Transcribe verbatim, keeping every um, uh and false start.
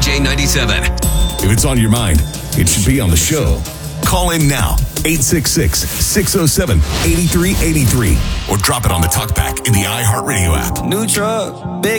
J ninety-seven. If it's on your mind, it should be on the show. Call in now, eight six six, six oh seven, eight three eight three. Or drop it on the talkback in the iHeartRadio app. New truck, big